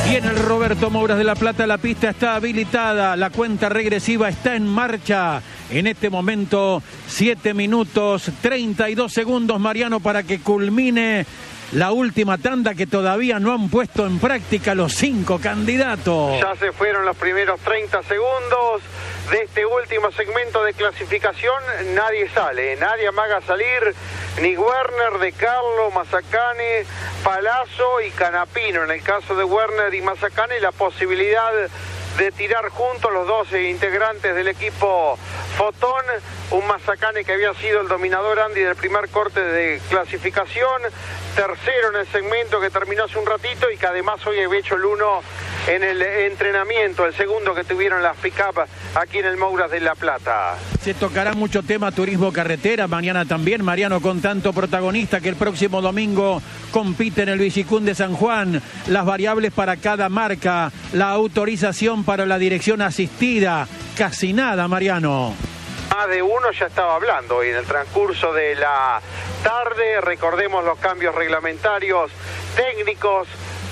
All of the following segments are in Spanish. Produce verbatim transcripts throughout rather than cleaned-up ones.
Viene el Roberto Mouras de La Plata, la pista está habilitada, la cuenta regresiva está en marcha. En este momento, siete minutos, treinta y dos segundos, Mariano, para que culmine la última tanda que todavía no han puesto en práctica los cinco candidatos. Ya se fueron los primeros treinta segundos de este último segmento de clasificación. Nadie sale, nadie amaga salir, ni Werner, De Carlo, Mazzacane, Palazzo y Canapino. En el caso de Werner y Mazzacane, la posibilidad de tirar juntos los doce integrantes del equipo Fotón. Un Mazzacane que había sido el dominador, Andy, del primer corte de clasificación, tercero en el segmento que terminó hace un ratito y que además hoy había hecho el uno en el entrenamiento, el segundo que tuvieron las pick-up aquí en el Mouras de La Plata. Se tocará mucho tema turismo carretera mañana también, Mariano, con tanto protagonista que el próximo domingo compite en el Bicicún de San Juan, las variables para cada marca, la autorización para la dirección asistida, casi nada, Mariano. Más de uno ya estaba hablando hoy en el transcurso de la tarde. Recordemos los cambios reglamentarios técnicos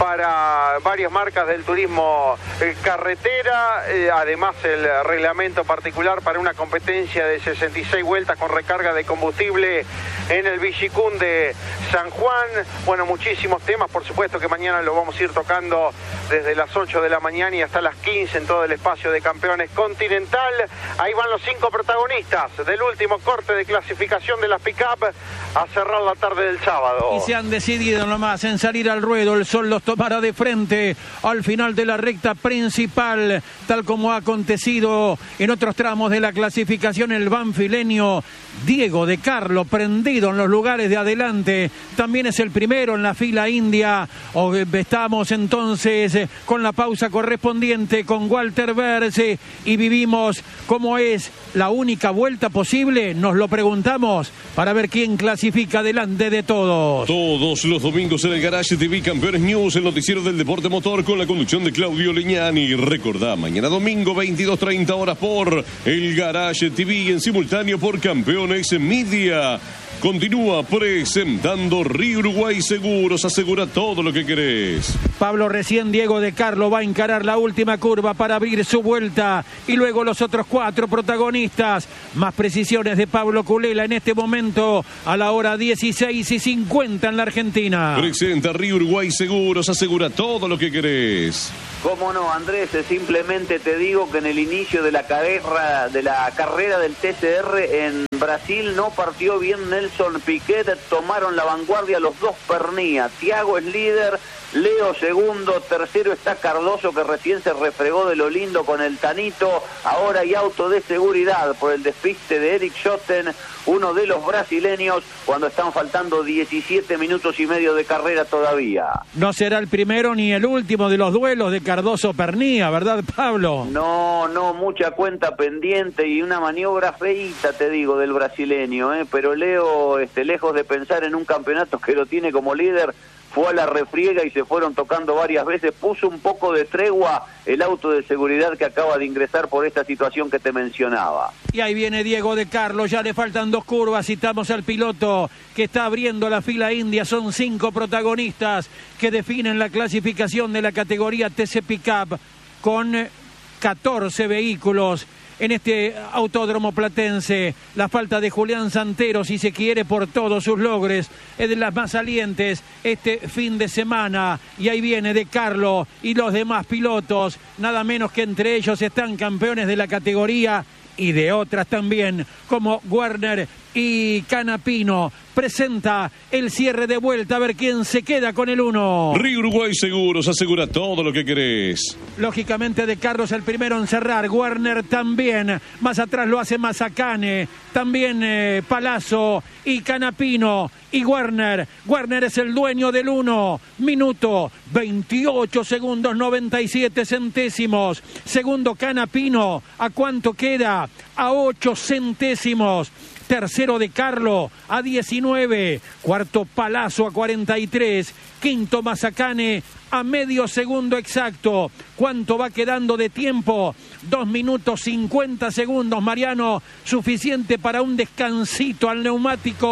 para varias marcas del turismo eh, carretera, eh, además el reglamento particular para una competencia de sesenta y seis vueltas con recarga de combustible en el Bicicún de San Juan. Bueno, muchísimos temas, por supuesto que mañana lo vamos a ir tocando desde las ocho de la mañana y hasta las quince en todo el espacio de Campeones Continental. Ahí van los cinco protagonistas del último corte de clasificación de las pick-up a cerrar la tarde del sábado. Y se han decidido nomás en salir al ruedo, el sol los tomará de frente al final de la recta principal, tal como ha acontecido en otros tramos de la clasificación. El banfileño Diego De Carlo, prendido en los lugares de adelante, también es el primero en la fila india. Estamos entonces con la pausa correspondiente con Walter Berce y vivimos cómo es la única vuelta posible. Nos lo preguntamos para ver quién clasifica delante de todos. Todos los domingos en el Garage T V Campeones News, el noticiero del deporte motor con la conducción de Claudio Leñani. Recordá, mañana domingo veintidós treinta horas por el Garage T V en simultáneo por Campeones Media. Continúa presentando Río Uruguay Seguros, asegura todo lo que querés. Pablo, recién Diego De Carlo va a encarar la última curva para abrir su vuelta y luego los otros cuatro protagonistas. Más precisiones de Pablo Culela en este momento a la hora dieciséis y cincuenta en la Argentina. Presenta Río Uruguay Seguros, asegura todo lo que querés. Cómo no, Andrés, simplemente te digo que en el inicio de la carrera, de la carrera del T C R en Brasil no partió bien Nelson Piquet, tomaron la vanguardia los dos Pernía. Thiago es líder, Leo segundo, tercero está Cardoso, que recién se refregó de lo lindo con el Tanito. Ahora hay auto de seguridad por el despiste de Eric Schotten, uno de los brasileños, cuando están faltando diecisiete minutos y medio de carrera todavía. No será el primero ni el último de los duelos de Cardoso-Pernía, ¿verdad, Pablo? No, no, mucha cuenta pendiente y una maniobra feíta, te digo, del brasileño, ¿eh? Pero Leo, este, lejos de pensar en un campeonato que lo tiene como líder, fue a la refriega y se fueron tocando varias veces. Puso un poco de tregua el auto de seguridad que acaba de ingresar por esta situación que te mencionaba. Y ahí viene Diego De Carlo, ya le faltan dos curvas, citamos al piloto que está abriendo la fila india. Son cinco protagonistas que definen la clasificación de la categoría T C Pickup con catorce vehículos. En este autódromo platense, la falta de Julián Santero, si se quiere, por todos sus logros, es de las más salientes este fin de semana. Y ahí viene De Carlo y los demás pilotos, nada menos que entre ellos están campeones de la categoría y de otras también, como Werner y Canapino. Presenta el cierre de vuelta, a ver quién se queda con el uno. Río Uruguay Seguros, asegura todo lo que querés. Lógicamente De Carlos el primero en cerrar, Werner también, más atrás lo hace Mazzacane, también eh, Palazzo y Canapino y Werner. Werner es el dueño del uno, minuto veintiocho segundos noventa y siete centésimos. Segundo Canapino, ¿a cuánto queda? A ocho centésimos. Tercero De Carlo a diecinueve, cuarto Palazzo a cuarenta y tres, quinto Mazzacane a medio segundo exacto. ¿Cuánto va quedando de tiempo? Dos minutos cincuenta segundos, Mariano, suficiente para un descansito al neumático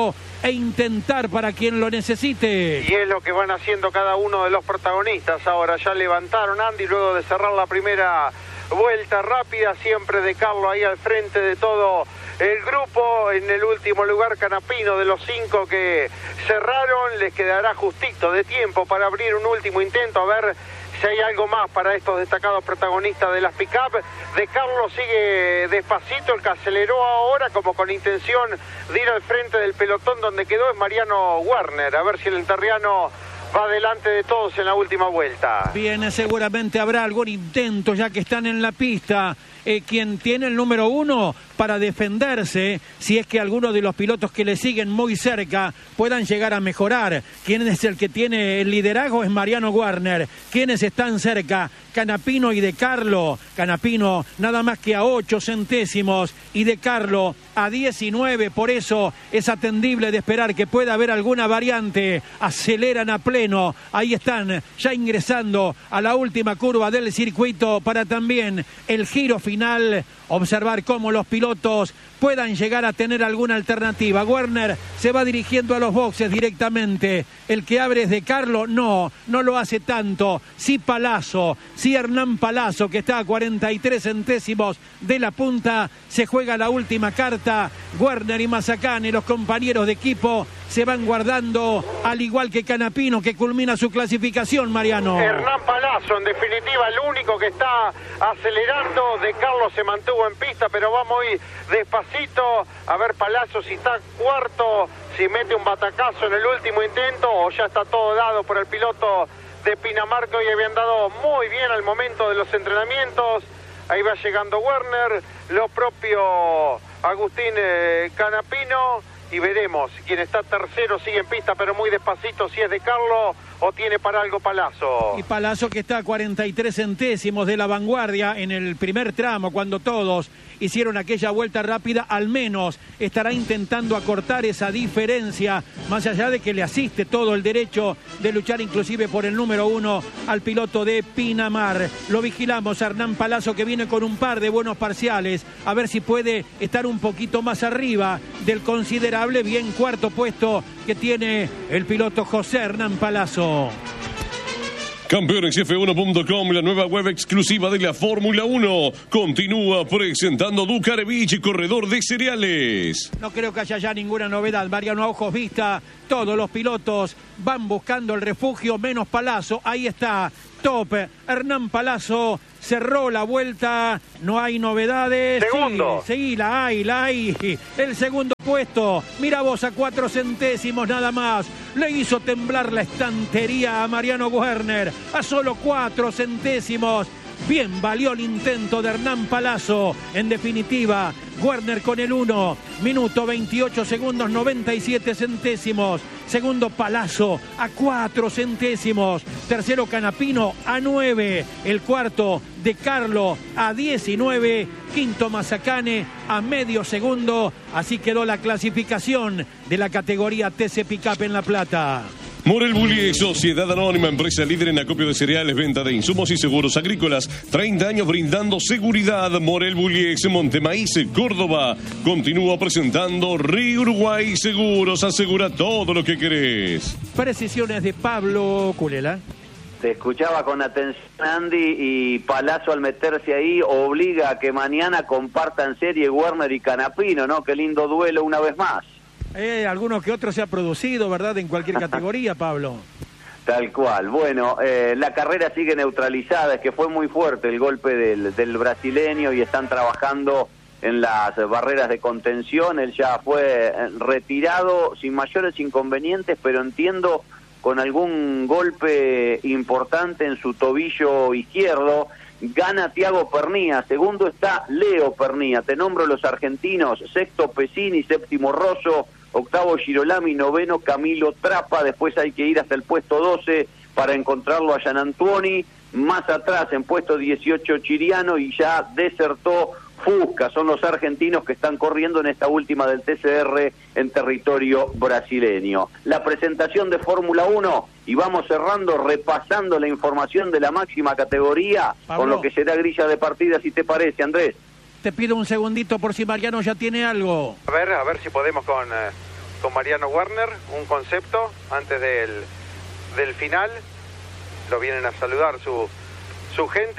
e intentar para quien lo necesite. Y es lo que van haciendo cada uno de los protagonistas. Ahora ya levantaron Andy luego de cerrar la primera vuelta rápida, siempre de Carlo ahí al frente de todo el grupo. En el último lugar Canapino, de los cinco que cerraron, les quedará justito de tiempo para abrir un último intento, a ver si hay algo más para estos destacados protagonistas de las pick-up. De Carlo sigue despacito, el que aceleró ahora como con intención de ir al frente del pelotón donde quedó es Mariano Werner, a ver si el enterriano va delante de todos en la última vuelta. Bien, seguramente habrá algún intento ya que están en la pista. Eh, quien tiene el número uno para defenderse, si es que alguno de los pilotos que le siguen muy cerca puedan llegar a mejorar. Quien es el que tiene el liderazgo es Mariano Werner. Quienes están cerca, Canapino y De Carlo. Canapino nada más que a ocho centésimos y De Carlo a diecinueve, por eso es atendible de esperar que pueda haber alguna variante. Aceleran a pleno, ahí están ya ingresando a la última curva del circuito para también el giro final. Observar cómo los pilotos puedan llegar a tener alguna alternativa. Werner se va dirigiendo a los boxes directamente. El que abre es De Carlo, no, no lo hace tanto. Sí Palazzo, sí Hernán Palazzo, que está a cuarenta y tres centésimos de la punta. Se juega la última carta. Werner y Mazzacane, los compañeros de equipo, se van guardando, al igual que Canapino, que culmina su clasificación, Mariano. Hernán Palazzo, en definitiva, el único que está acelerando. De Carlo se mantuvo en pista, pero va muy despacito. A ver Palazzo si está cuarto, si mete un batacazo en el último intento, o ya está todo dado por el piloto de Pinamar, que hoy habían dado muy bien al momento de los entrenamientos. Ahí va llegando Werner, lo propio Agustín eh, Canapino, y veremos quién está tercero, sigue en pista pero muy despacito, si es De Carlo o tiene para algo Palazzo. Y Palazzo que está a cuarenta y tres centésimos de la vanguardia en el primer tramo, cuando todos hicieron aquella vuelta rápida, al menos estará intentando acortar esa diferencia, más allá de que le asiste todo el derecho de luchar inclusive por el número uno al piloto de Pinamar. Lo vigilamos a Hernán Palazzo, que viene con un par de buenos parciales, a ver si puede estar un poquito más arriba del considerable bien cuarto puesto que tiene el piloto José Hernán Palazzo. Campeones F uno punto com, la nueva web exclusiva de la Fórmula uno, continúa presentando Ducarevich, corredor de cereales. No creo que haya ya ninguna novedad, Mariano, a ojos vista, todos los pilotos van buscando el refugio, menos Palazzo. Ahí está, top, Hernán Palazzo cerró la vuelta, no hay novedades. Segundo. Sí, sí, la hay, la hay. El segundo puesto, mira vos, a cuatro centésimos nada más. Le hizo temblar la estantería a Mariano Werner, a solo cuatro centésimos. Bien valió el intento de Hernán Palazzo. En definitiva, Werner con el uno, minuto veintiocho segundos, noventa y siete centésimos. Segundo Palazzo a cuatro centésimos. Tercero Canapino a nueve. El cuarto De Carlo a diecinueve. Quinto Mazzacane a medio segundo. Así quedó la clasificación de la categoría T C Pickup en La Plata. Morel Bullies, Sociedad Anónima, empresa líder en acopio de cereales, venta de insumos y seguros agrícolas. treinta años brindando seguridad. Morel Bullies, Montemaíz, Córdoba. Continúa presentando Río Uruguay Seguros. Asegura todo lo que querés. Precisiones de Pablo Culela. Te escuchaba con atención, Andy, y Palazzo al meterse ahí obliga a que mañana compartan serie Werner y Canapino, ¿no? Qué lindo duelo una vez más. Eh, alguno que otro se ha producido, ¿verdad? En cualquier categoría, Pablo. Tal cual. Bueno, eh, la carrera sigue neutralizada, es que fue muy fuerte el golpe del, del brasileño y están trabajando en las barreras de contención. Él ya fue retirado sin mayores inconvenientes, pero entiendo con algún golpe importante en su tobillo izquierdo. Gana Tiago Pernía, segundo está Leo Pernía, te nombro los argentinos, sexto Pesini, séptimo Rosso, octavo Girolami, noveno Camilo Trapa, después hay que ir hasta el puesto doce para encontrarlo a Gianantuoni, más atrás en puesto dieciocho Chiriano y ya desertó Fusca, son los argentinos que están corriendo en esta última del T C R en territorio brasileño. La presentación de Fórmula uno y vamos cerrando repasando la información de la máxima categoría, Pablo, con lo que será grilla de partida, si te parece, Andrés. Te pido un segundito por si Mariano ya tiene algo. A ver, a ver si podemos con, eh, con Mariano Werner, un concepto antes del, del final. Lo vienen a saludar su, su gente.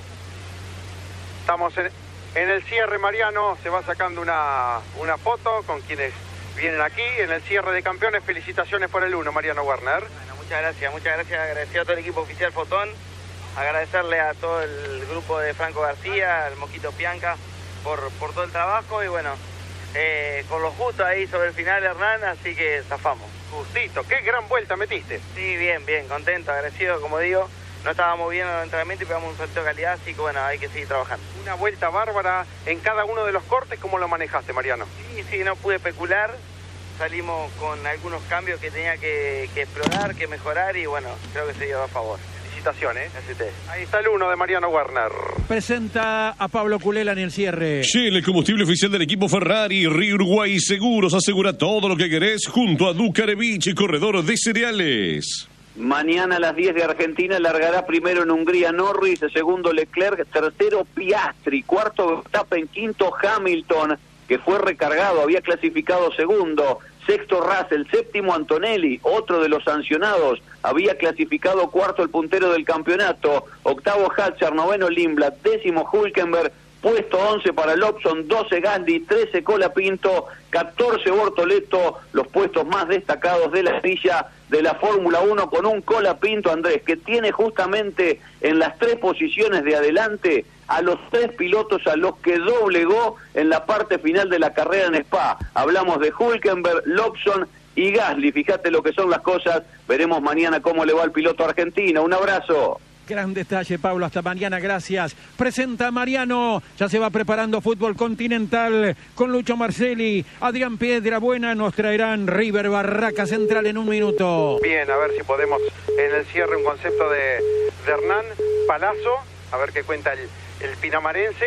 Estamos en, en el cierre, Mariano. Se va sacando una, una foto con quienes vienen aquí. En el cierre de campeones, felicitaciones por el uno, Mariano Werner. Bueno, muchas gracias, muchas gracias. Agradecer a todo el equipo oficial Fotón. Agradecerle a todo el grupo de Franco García, al Moquito Pianca, por, por todo el trabajo. Y bueno, eh, con lo justo ahí sobre el final, Hernán, así que zafamos. Justito, qué gran vuelta metiste. Sí, bien, bien, contento, agradecido, como digo. No estábamos bien en el entrenamiento y pegamos un salto de calidad, así que bueno, hay que seguir trabajando. Una vuelta bárbara en cada uno de los cortes. ¿Cómo lo manejaste, Mariano? Sí, sí, no pude especular. Salimos con algunos cambios que tenía que, que explorar, que mejorar y bueno, creo que se dio a favor. Felicitaciones. Ahí está el uno de Mariano Werner. Presenta a Pablo Culela en el cierre. Shell, el combustible oficial del equipo Ferrari. Río Uruguay Seguros asegura todo lo que querés junto a Ducarevich, corredor de cereales. Mañana a las diez de Argentina largará primero en Hungría Norris, segundo Leclerc, tercero Piastri, cuarto Verstappen, quinto Hamilton, que fue recargado, había clasificado segundo, sexto Russell, séptimo Antonelli, otro de los sancionados, había clasificado cuarto el puntero del campeonato, octavo Hatcher, noveno Lindblad, décimo Hülkenberg, puesto once para Lobson, doce Gasly, trece Colapinto, catorce Bortoleto, los puestos más destacados de la silla de la Fórmula uno, con un Colapinto, Andrés, que tiene justamente en las tres posiciones de adelante a los tres pilotos a los que doblegó en la parte final de la carrera en Spa. Hablamos de Hülkenberg, Lobson y Gasly. Fíjate lo que son las cosas. Veremos mañana cómo le va al piloto argentino. Un abrazo. Gran detalle, Pablo. Hasta mañana, gracias. Presenta a Mariano. Ya se va preparando Fútbol Continental con Lucho Marcelli. Adrián Piedrabuena nos traerán River Barraca Central en un minuto. Bien, a ver si podemos en el cierre un concepto de, de Hernán Palazzo. A ver qué cuenta el, el pinamarense.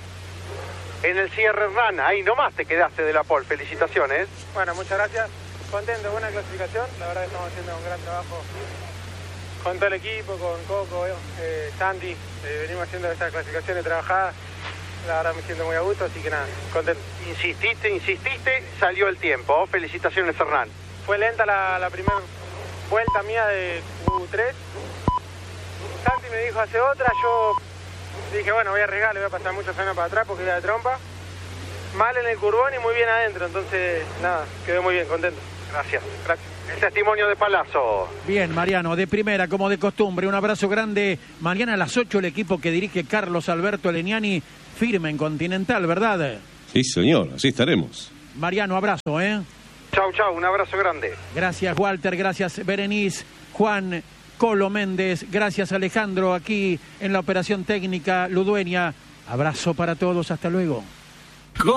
En el cierre, Hernán, ahí nomás te quedaste de la pole. Felicitaciones. Bueno, muchas gracias. Contento, buena clasificación. La verdad que estamos haciendo un gran trabajo con todo el equipo, con Coco, eh, Santi. Eh, venimos haciendo estas clasificaciones trabajadas. La verdad me siento muy a gusto, así que nada, contento. Insististe, insististe, salió el tiempo. Felicitaciones, Hernán. Fue lenta la, la primera vuelta mía de U tres. Santi me dijo hace otra, yo dije, bueno, voy a arriesgar, le voy a pasar mucho freno para atrás porque iba de trompa. Mal en el curbón y muy bien adentro, entonces nada, quedé muy bien, contento. Gracias. Gracias. El testimonio de Palazzo. Bien, Mariano, de primera, como de costumbre, un abrazo grande. Mañana a las ocho el equipo que dirige Carlos Alberto Legnani firme en Continental, ¿verdad? Sí, señor, así estaremos. Mariano, abrazo, ¿eh? Chau, chau, un abrazo grande. Gracias, Walter, gracias, Berenice, Juan, Colo Méndez, gracias, Alejandro, aquí en la operación técnica Ludueña. Abrazo para todos, hasta luego.